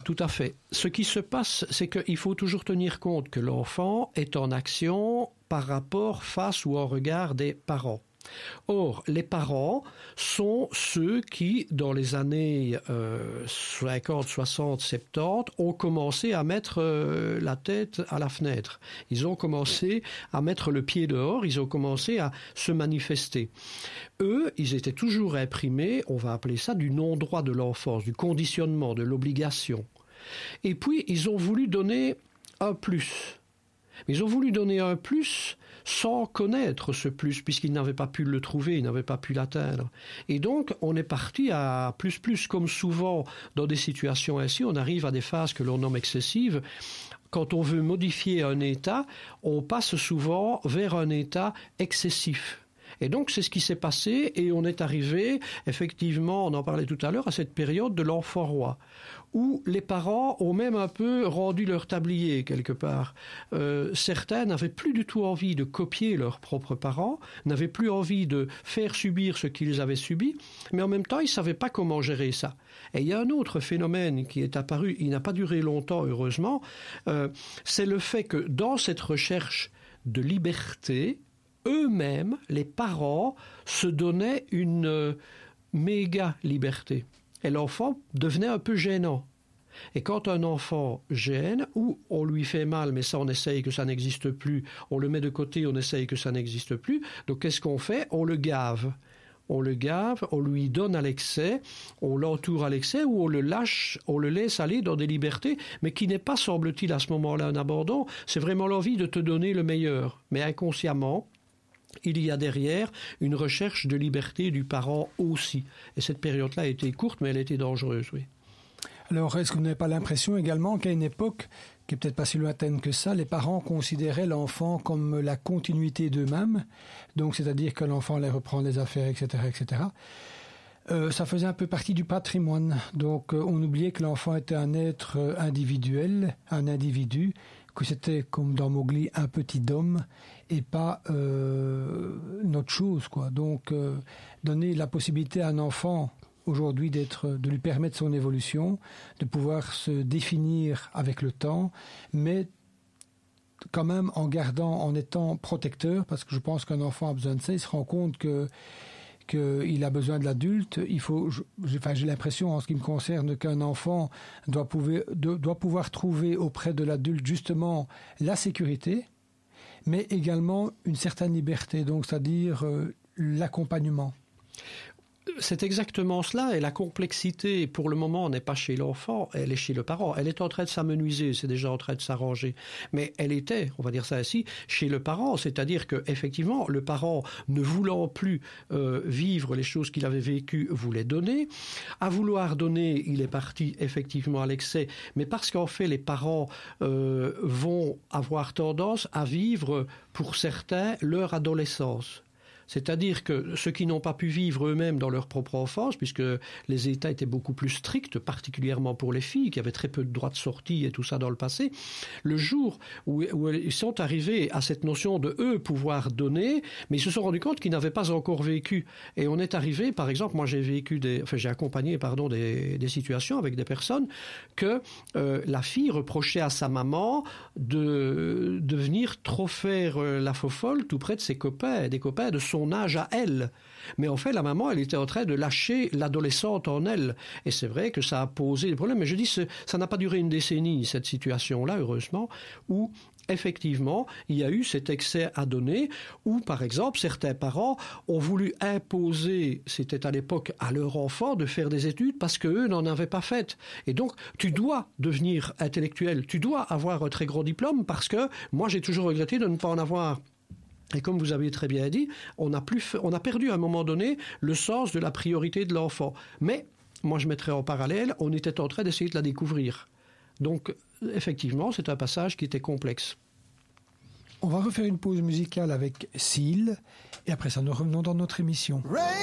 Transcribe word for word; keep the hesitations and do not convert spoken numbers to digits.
tout à fait. Ce qui se passe, c'est qu'il faut toujours tenir compte que l'enfant est en action par rapport, face ou en regard des parents. Or, les parents sont ceux qui, dans les années euh, cinquante, soixante, soixante-dix, ont commencé à mettre euh, la tête à la fenêtre. Ils ont commencé à mettre le pied dehors, ils ont commencé à se manifester. Eux, ils étaient toujours imprimés, on va appeler ça du non-droit de l'enfance, du conditionnement, de l'obligation. Et puis, ils ont voulu donner un plus. Ils ont voulu donner un plus sans connaître ce plus, puisqu'ils n'avaient pas pu le trouver, ils n'avaient pas pu l'atteindre. Et donc, on est parti à plus plus, comme souvent dans des situations ainsi, on arrive à des phases que l'on nomme excessives. Quand on veut modifier un état, on passe souvent vers un état excessif. Et donc, c'est ce qui s'est passé et on est arrivé, effectivement, on en parlait tout à l'heure, à cette période de l'enfant roi, où les parents ont même un peu rendu leur tablier, quelque part. Euh, certains n'avaient plus du tout envie de copier leurs propres parents, n'avaient plus envie de faire subir ce qu'ils avaient subi, mais en même temps, ils ne savaient pas comment gérer ça. Et il y a un autre phénomène qui est apparu, il n'a pas duré longtemps, heureusement, euh, c'est le fait que dans cette recherche de liberté, eux-mêmes, les parents, se donnaient une euh, méga liberté. Et l'enfant devenait un peu gênant. Et quand un enfant gêne, ou on lui fait mal, mais ça on essaye que ça n'existe plus, on le met de côté, on essaye que ça n'existe plus, donc qu'est-ce qu'on fait? On le gave. On le gave, on lui donne à l'excès, on l'entoure à l'excès ou on le lâche, on le laisse aller dans des libertés, mais qui n'est pas, semble-t-il, à ce moment-là un abandon, c'est vraiment l'envie de te donner le meilleur. Mais inconsciemment, il y a derrière une recherche de liberté du parent aussi. Et cette période-là a été courte, mais elle était dangereuse, oui. Alors, est-ce que vous n'avez pas l'impression également qu'à une époque, qui est peut-être pas si lointaine que ça, les parents considéraient l'enfant comme la continuité d'eux-mêmes, donc c'est-à-dire que l'enfant allait reprendre les affaires, et cetera, et cetera. Euh, ça faisait un peu partie du patrimoine. Donc, euh, on oubliait que l'enfant était un être euh, individuel, un individu, que c'était, comme dans Mowgli, un petit homme et pas euh, une autre chose, quoi. Donc, euh, donner la possibilité à un enfant aujourd'hui d'être, de lui permettre son évolution, de pouvoir se définir avec le temps, mais quand même en gardant, en étant protecteur, parce que je pense qu'un enfant a besoin de ça, il se rend compte que qu'il a besoin de l'adulte. Il faut, je, enfin, j'ai l'impression, en ce qui me concerne, qu'un enfant doit pouvoir, doit pouvoir trouver auprès de l'adulte justement la sécurité, mais également une certaine liberté, donc c'est-à-dire euh, l'accompagnement. C'est exactement cela, et la complexité, pour le moment, n'est pas chez l'enfant, elle est chez le parent. Elle est en train de s'amenuiser, c'est déjà en train de s'arranger. Mais elle était, on va dire ça ainsi, chez le parent, c'est-à-dire que, effectivement, le parent, ne voulant plus euh, vivre les choses qu'il avait vécues, voulait donner. À vouloir donner, il est parti effectivement à l'excès, mais parce qu'en fait, les parents euh, vont avoir tendance à vivre, pour certains, leur adolescence. C'est-à-dire que ceux qui n'ont pas pu vivre eux-mêmes dans leur propre enfance, puisque les États étaient beaucoup plus stricts, particulièrement pour les filles, qui avaient très peu de droits de sortie et tout ça dans le passé, le jour où, où ils sont arrivés à cette notion de eux pouvoir donner, mais ils se sont rendus compte qu'ils n'avaient pas encore vécu. Et on est arrivé, par exemple, moi j'ai vécu des, enfin j'ai accompagné, pardon, des, des situations avec des personnes que euh, la fille reprochait à sa maman de, de venir trop faire euh, la faux-folle tout près de ses copains, des copains de son son âge à elle. Mais en fait, la maman, elle était en train de lâcher l'adolescente en elle. Et c'est vrai que ça a posé des problèmes. Mais je dis, ça n'a pas duré une décennie, cette situation-là, heureusement, où effectivement, il y a eu cet excès à donner, où, par exemple, certains parents ont voulu imposer, c'était à l'époque, à leur enfant de faire des études parce qu'eux n'en avaient pas fait. Et donc, tu dois devenir intellectuel, tu dois avoir un très gros diplôme parce que moi, j'ai toujours regretté de ne pas en avoir. Et comme vous avez très bien dit, on a, plus, on a perdu à un moment donné le sens de la priorité de l'enfant. Mais, moi je mettrais en parallèle, on était en train d'essayer de la découvrir. Donc, effectivement, c'est un passage qui était complexe. On va refaire une pause musicale avec Seal, et après ça, nous revenons dans notre émission.